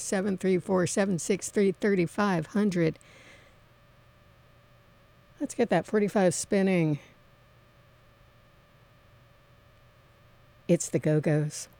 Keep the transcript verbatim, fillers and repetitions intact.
seven three four, seven six three, three five zero zero. Let's get that forty-five spinning. It's the Go-Go's.